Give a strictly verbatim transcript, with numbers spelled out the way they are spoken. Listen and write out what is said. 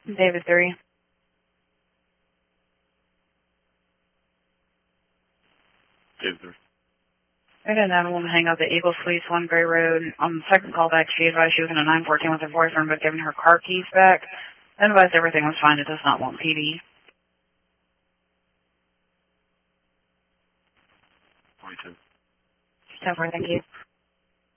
David three. David three. I didn't have a woman hang out at Eagle Suites, One Gray Road. On the second call back, she advised she was in a nine fourteen with her boyfriend, but giving her car keys back. And advised everything was fine. It does not want P D. twenty-two. ten four, thank you.